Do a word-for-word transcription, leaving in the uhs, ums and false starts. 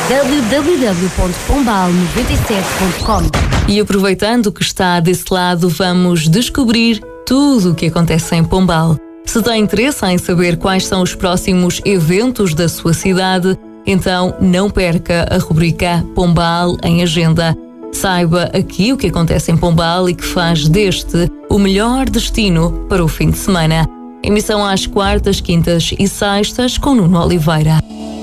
w w w ponto pombal noventa e sete ponto com. E aproveitando que está desse lado, vamos descobrir tudo o que acontece em Pombal. Se tem interesse em saber quais são os próximos eventos da sua cidade, então não perca a rubrica Pombal em Agenda. Saiba aqui o que acontece em Pombal e que faz deste o melhor destino para o fim de semana. Emissão às quartas, quintas e sextas com Nuno Oliveira.